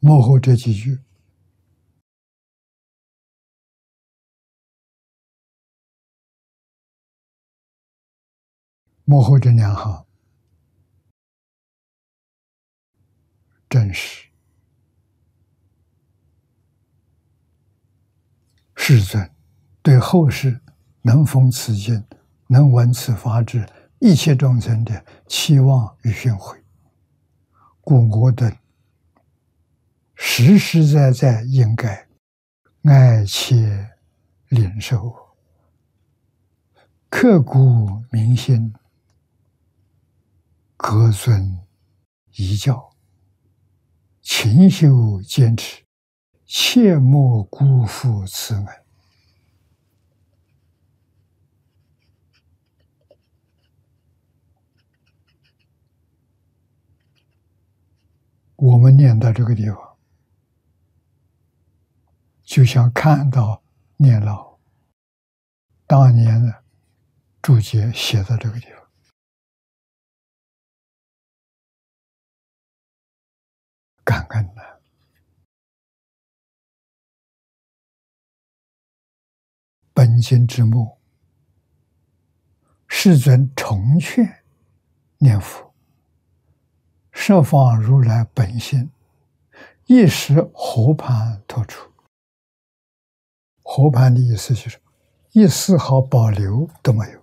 幕后这几句，幕后这2行，真是世尊对后世能逢此境、能闻此法之一切众生的期望与训诲，故我等实实在在应该爱切领受，刻骨铭心，格遵遗教，勤修坚持，切莫辜负此恩。我们念到这个地方，就像看到念老当年的注解写到这个地方，感恩了。本经之末，世尊重劝念佛，设放如来本性，一时活盘托出。活盘的意思就是一丝毫保留都没有。